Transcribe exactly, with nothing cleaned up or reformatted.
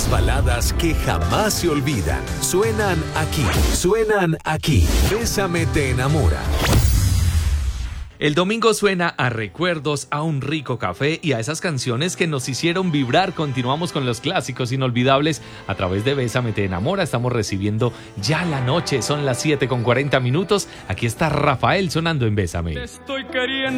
baladas que jamás se olvidan. Suenan aquí, suenan aquí. Bésame te enamora. El domingo suena a recuerdos, a un rico café y a esas canciones que nos hicieron vibrar. Continuamos con los clásicos inolvidables a través de Bésame te enamora. Estamos recibiendo ya la noche, son las siete con cuarenta minutos. Aquí está Rafael sonando en Bésame. Te estoy queriendo.